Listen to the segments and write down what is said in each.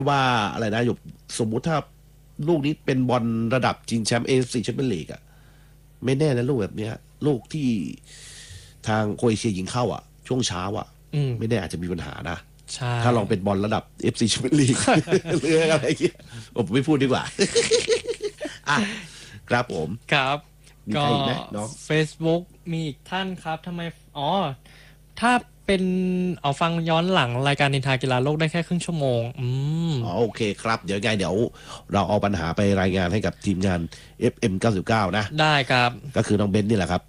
ว่าอะไรนะอยู่สมมุติถ้าลูกนี้เป็นบอลระดับชิงแชมป์AFCแชมเปี้ยนลีกอะไม่แน่นะลูกแบบเนี้ยลูกที่ทางโครเอเชียยิงเข้าอะช่วงเช้าอะไม่แน่อาจจะมีปัญหานะใช่ถ้าลองเป็นบอลระดับ FC แชมเปี้ยนลีกหรืออะไรอย่างเงี้ยผมไม่พูดดีกว่าอ่ะครับผมครับมีใคก็รอีกไหมน้อง Facebook มีอีกท่านครับทำไมอ๋อถ้าเป็นเอาฟังย้อนหลังรายการนินทากีฬาโลกได้แค่ครึ่งชั่วโมงอ๋อโอเคครับเดี๋ยวไงเดี๋ยวเราเอาปัญหาไปรายงานให้กับทีมงาน FM 99นะได้ครับก็คือน้องเบนซ์นี่แหละครับ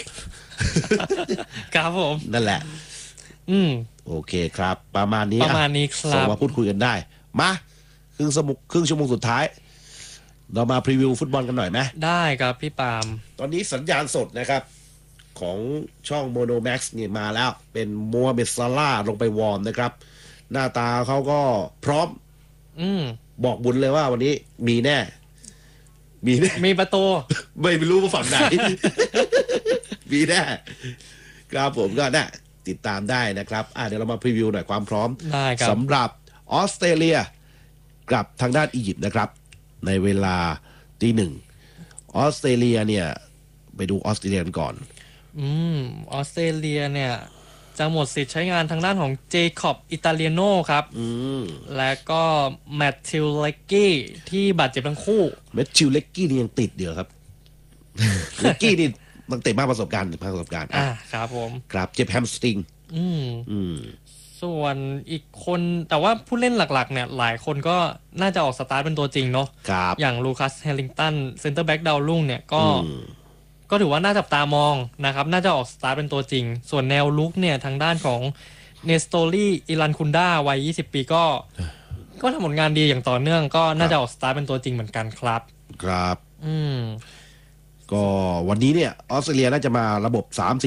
ครับผมนั่นแหละอืมโอเคครับ ประมาณนี้ประมาณนี้คส่งรับมาพูดคุยกันได้ มาครึ่งชั่วโมงสุดท้าย เรามาพรีวิวฟุตบอลกันหน่อยไหมได้ครับพี่ปาล์มตอนนี้สัญญาณสดนะครับ ของช่อง Mono Max เนี่ยมาแล้ว เป็นมัวเมดซาร่าลงไปวอร์มนะครับ หน้าตาเขาก็พร้อม บอกบุญเลยว่าวันนี้มีแน่ มีแน่มีประตูไม่รู้ว่าฝั่งไหน มีแน่ครับผมก็น่ะติดตามได้นะครับเดี๋ยวเรามาพรีวิวหน่อยความพร้อมได้ครับสำหรับออสเตรเลียกับทางด้านอียิปต์นะครับ ในเวลาตีหนึ่งออสเตรเลียเนี่ยไปดูออสเตรเลียกันก่อนออสเตรเลียเนี่ยจะหมดสิทธิ์ใช้งานทางด้านของเจคอบอิตาเลียโนครับและก็แมทธิวเลกกี้ที่บาดเจ็บทั้งคู่แมทธิวเล็กกี้นี่ยังติดเดียวครับ เล็กกี้นี่ตั้งแต่มากประสบการณ์ครับผมครับเจ็บแฮมสตริงส่วนอีกคนแต่ว่าผู้เล่นหลักๆเนี่ยหลายคนก็น่าจะออกสตาร์ทเป็นตัวจริงเนาะอย่างลูคัสเฮลิงตันเซนเตอร์แบ็กดาวรุ่งเนี่ยก็ถือว่าน่าจับตามองนะครับน่าจะออกสตาร์ทเป็นตัวจริงส่วนแนวลุกเนี่ยทางด้านของเนสโตลี่อิลันคุนดาวัย20 ปีก็ทำผลงานดีอย่างต่อเนื่องก็น่าจะออกสตาร์ทเป็นตัวจริงเหมือนกันครับครับก็วันนี้เนี่ยออสเตรเลียน่าจะมาระบบ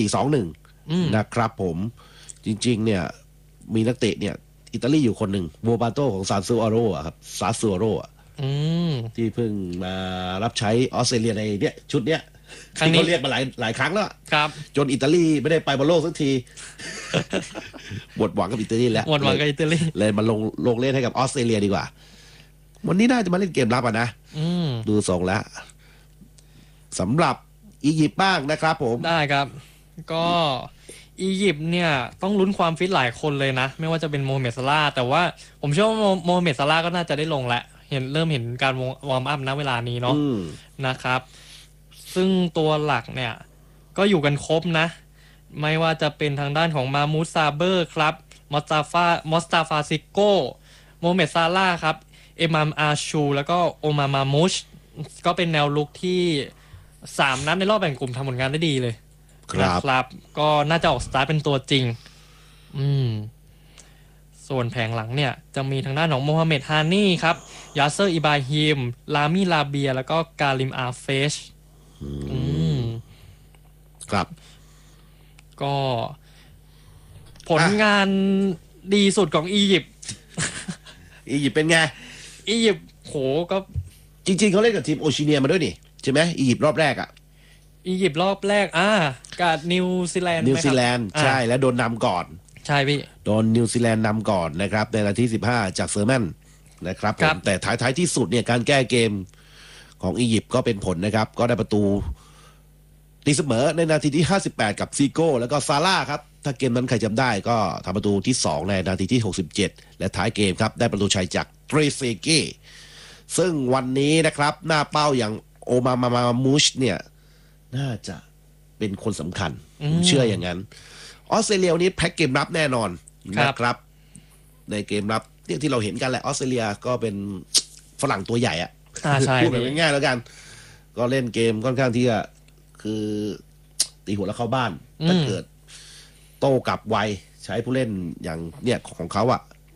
3-4-2-1 นะครับผมจริงๆเนี่ยมีนักเตะเนี่ยอิตาลีอยู่คนหนึ่งโบบาโตของซาซูอาโร่ครับซาซูอาโร่ที่เพิ่งมารับใช้ออสเตรเลียในเนี่ยชุดเนี้ยที่เขาเรียกมาหลายครั้งแล้วครับจนอิตาลีไม่ได้ไปบอลโลกสักทีหมดหวังกับอิตาลีแล้วหมดหวังกับอิตาลีเลยมาลงเล่นให้กับออสเตรเลียดีกว่าวันนี้น่าจะมาเล่นเกมรับนะดูทรงแล้วสำหรับอียิปต์บ้างนะครับผมได้ครับก็อียิปต์เนี่ยต้องลุ้นความฟิตหลายคนเลยนะไม่ว่าจะเป็นโมฮัมเหม็ดซาลาห์แต่ว่าผมเชื่อว่าโมฮัมเหม็ดซาลาห์ก็น่าจะได้ลงแล้วเริ่มเห็นการวอร์มอัพณเวลานี้เนาะนะครับซึ่งตัวหลักเนี่ยก็อยู่กันครบนะไม่ว่าจะเป็นทางด้านของมามูดซาเบอร์ครับมอสตาฟาซิโกโมฮัมเหม็ดซาลาห์ครับเอมามอาชูแล้วก็โอมามามุชก็เป็นแนวลุกที่3 นัดในรอบแบ่งกลุ่มทำผลงานได้ดีเลยครับก็น่าจะออกสตาร์ทเป็นตัวจริงส่วนแผงหลังเนี่ยจะมีทางด้านของโมฮัมเหม็ดฮานี่ครับยาเซอร์อิบราฮิมลามิลาเบียแล้วก็กาลิมอาเฟชครับก็ผลงานดีสุดของอียิปต์เป็นไงอียิปต์โหก็จริงๆเขาเล่นกับทีมโอชิเนียมาด้วยนี่ใช่ไหมอียิปต์รอบแรกอียิปต์รอบแรกกับนิวซีแลนด์ใช่แล้วโดนนำก่อนใช่พี่โดนนิวซีแลนด์นำก่อนนะครับในนาที15จากเซอร์แมนนะครับผมแต่ท้ายที่สุดเนี่ยการแก้เกมของอียิปต์ก็เป็นผลนะครับก็ได้ประตูตีเสมอในนาทีที่58กับซีโก้แล้วก็ซาร่าครับถ้าเกมนั้นใครจำได้ก็ทำประตูที่2ในนาทีที่67และท้ายเกมครับได้ประตูชัยจากเตรเซเก้ซึ่งวันนี้นะครับหน้าเป้าอย่างโอมามูชเนี่ยน่าจะเป็นคนสำคัญผมเชื่ออย่างนั้นออสเตรเลียนี้แพ็กเกมรับแน่นอนนะครับในเกมรับที่เราเห็นกันแหละออสเตรเลียก็เป็นฝรั่งตัวใหญ่อะพูดแบบง่ายๆแล้วกันก็เล่นเกมค่อนข้างที่จะคือตีหัวแล้วเข้าบ้านถ้าเกิดโต้กลับไวใช้ผู้เล่นอย่างเนี่ยของเขา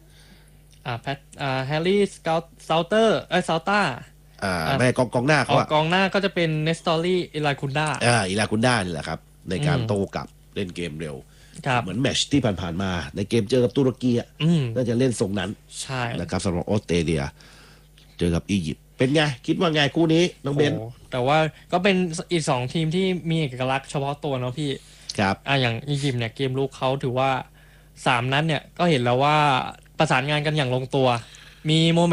แฮร์รี่ซาวเตอร์ซาวต้าไม่กองหน้าเขากองหน้าก็จะเป็นเนสตอรี่อิลาคุนดานี่แหละครับในการโต้กลับเล่นเกมเร็วเหมือนแมตช์ที่ผ่านๆมาในเกมเจอกับตุรกีน่าจะเล่นทรงนั้นใช่นะครับสำหรับออสเตรเลียเจอกับอียิปต์เป็นไงคิดว่าไงคู่นี้น้องเบนแต่ว่าก็เป็นอีก2 ทีมที่มีเอกลักษณ์เฉพาะตัวเนาะพี่ครับอย่างอียิปต์เนี่ยเกมลุกเขาถือว่า3 นัดเนี่ยก็เห็นแล้วว่าประสานงานกันอย่างลงตัวมีโม